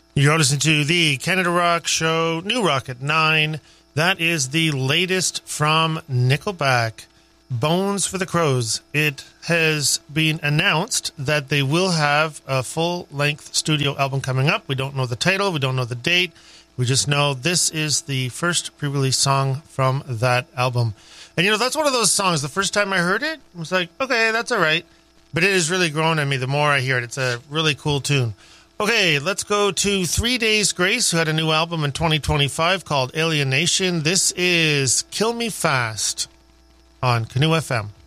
You're listening to the Canada Rock Show, New Rock at 9. That is the latest from Nickelback, Bones for the Crows. It has been announced that they will have a full-length studio album coming up. We don't know the title. We don't know the date. We just know this is the first pre-release song from that album. And, that's one of those songs. The first time I heard it, I was like, okay, that's all right. But it has really grown on me the more I hear it. It's a really cool tune. Okay, let's go to 3 Days Grace, who had a new album in 2025 called Alienation. This is Kill Me Fast on Canoe FM.